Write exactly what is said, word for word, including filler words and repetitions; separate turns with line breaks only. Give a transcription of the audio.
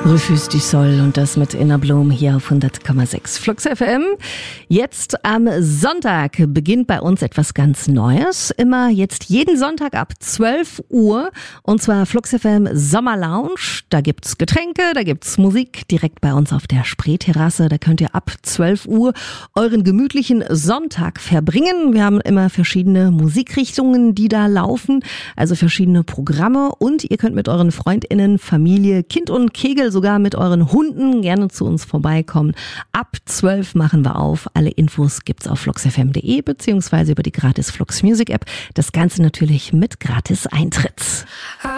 Refus du Sol und das mit Inner Bloom hier auf hundert Komma sechs Flux F M. Jetzt am Sonntag beginnt bei uns etwas ganz Neues. Immer jetzt jeden Sonntag ab zwölf Uhr und zwar Flux F M Sommer Lounge. Da gibt's Getränke, da gibt's Musik direkt bei uns auf der Spreeterrasse. Da könnt ihr ab zwölf Uhr euren gemütlichen Sonntag verbringen. Wir haben immer verschiedene Musikrichtungen, die da laufen, also verschiedene Programme und ihr könnt mit euren FreundInnen, Familie, Kind und Kegel, sogar mit euren Hunden gerne zu uns vorbeikommen. Ab zwölf machen wir auf. Alle Infos gibt's auf flux f m punkt d e beziehungsweise über die gratis Flux Music App. Das Ganze natürlich mit gratis Eintritt.